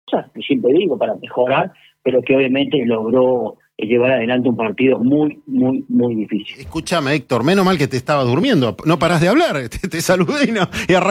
cosas que siempre digo para mejorar, pero que obviamente logró llevar adelante un partido muy, muy, muy difícil. Escúchame, Héctor, menos mal que te estaba durmiendo, no parás de hablar, te saludé y arrancamos.